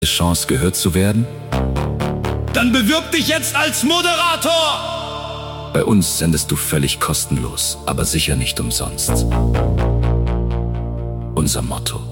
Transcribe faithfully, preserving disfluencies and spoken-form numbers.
Chance, gehört zu werden? Dann bewirb dich jetzt als Moderator! Bei uns sendest du völlig kostenlos, aber sicher nicht umsonst. Unser Motto: